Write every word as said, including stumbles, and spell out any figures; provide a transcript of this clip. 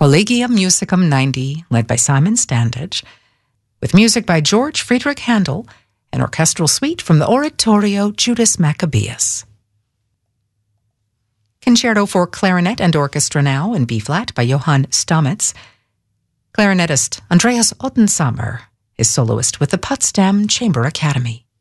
Collegium Musicum ninety, led by Simon Standage, with music by George Friedrich Handel, an orchestral suite from the Oratorio Judas Maccabeus. Concerto for Clarinet and Orchestra now in B-flat by Johann Stamitz. Clarinetist Andreas Ottensamer is soloist with the Potsdam Chamber Academy.